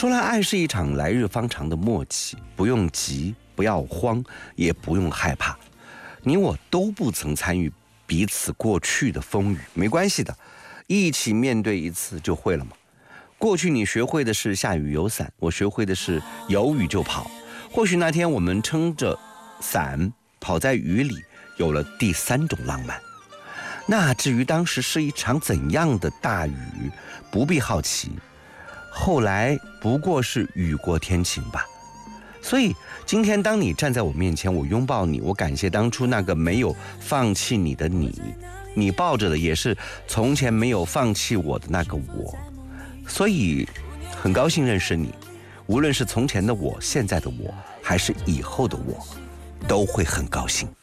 说来，爱是一场来日方长的默契，不用急，不要慌，也不用害怕。你我都不曾参与彼此过去的风雨，没关系的，一起面对一次就会了嘛。过去你学会的是下雨有伞，我学会的是有雨就跑。或许那天我们撑着伞跑在雨里，有了第三种浪漫。那至于当时是一场怎样的大雨，不必好奇，后来不过是雨过天晴吧。所以今天当你站在我面前，我拥抱你，我感谢当初那个没有放弃你的你，你抱着的也是从前没有放弃我的那个我。所以很高兴认识你，无论是从前的我，现在的我，还是以后的我，都会很高兴。